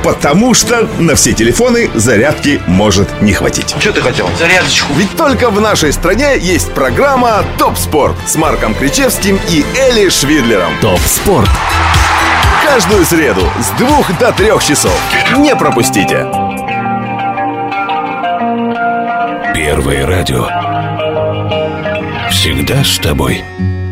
Потому что на все телефоны зарядки может не хватить. Что ты хотел? Зарядочку. Ведь только в нашей стране есть программа «Топ Спорт» с Марком Кричевским и Эли Швидлером. ТОП СПОРТ. Каждую среду с 2 до 3 часов. Не пропустите. Первое радио. Всегда с тобой.